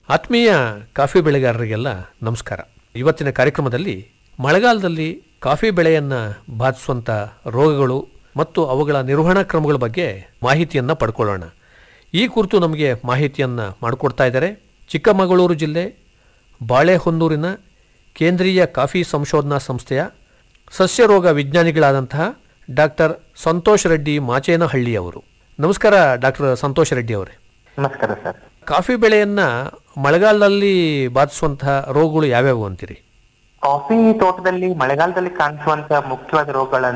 ಆತ್ಮೀಯ ಕಾಫಿ ಬೆಳೆಗಾರರಿಗೆಲ್ಲ ನಮಸ್ಕಾರ. ಇವತ್ತಿನ ಕಾರ್ಯಕ್ರಮದಲ್ಲಿ ಮಳೆಗಾಲದಲ್ಲಿ ಕಾಫಿ ಬೆಳೆಯನ್ನು ಬಾಧಿಸುವಂಥ ರೋಗಗಳು ಮತ್ತು ಅವುಗಳ ನಿರ್ವಹಣಾ ಕ್ರಮಗಳ ಬಗ್ಗೆ ಮಾಹಿತಿಯನ್ನು ಪಡ್ಕೊಳ್ಳೋಣ. ಈ ಕುರಿತು ನಮಗೆ ಮಾಹಿತಿಯನ್ನು ಮಾಡಿಕೊಡ್ತಾ ಇದ್ದಾರೆ ಚಿಕ್ಕಮಗಳೂರು ಜಿಲ್ಲೆ ಬಾಳೆಹೊನ್ನೂರಿನ ಕೇಂದ್ರೀಯ ಕಾಫಿ ಸಂಶೋಧನಾ ಸಂಸ್ಥೆಯ ಸಸ್ಯರೋಗ ವಿಜ್ಞಾನಿಗಳಾದಂತಹ ಡಾಕ್ಟರ್ ಸಂತೋಷ್ ರೆಡ್ಡಿ ಮಾಚೇನಹಳ್ಳಿ ಅವರು. ನಮಸ್ಕಾರ ಡಾಕ್ಟರ್ ಸಂತೋಷ್ ರೆಡ್ಡಿ ಅವರೇ. ನಮಸ್ಕಾರ ಸರ್. ಕಾಫಿ ಬೆಳೆಯನ್ನ ಮಳೆಗಾಲದಲ್ಲಿ ಬಾಧಿಸುವಂತಹ ರೋಗಗಳು ಯಾವ್ಯಾವು ಅಂತೀರಿ? ಕಾಫಿ ತೋಟದಲ್ಲಿ ಮಳೆಗಾಲದಲ್ಲಿ ಕಾಣಿಸುವಂತಹ ಮುಖ್ಯವಾದ ರೋಗಗಳ